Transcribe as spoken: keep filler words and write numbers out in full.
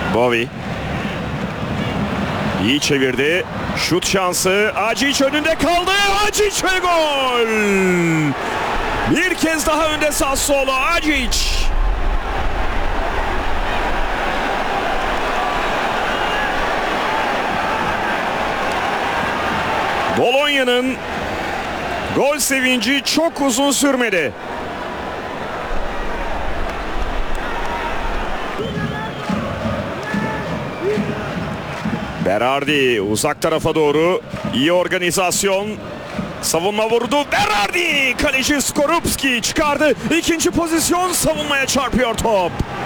Bowie. İyi çevirdi. Şut şansı. Acic önünde kaldı. Acic ve gol. Bir kez daha önde Sassuolo. Acic. Bologna'nın gol sevinci çok uzun sürmedi. Berardi uzak tarafa doğru, iyi organizasyon, savunma vurdu. Berardi, kaleci Skorupski çıkardı. İkinci pozisyon, savunmaya çarpıyor top.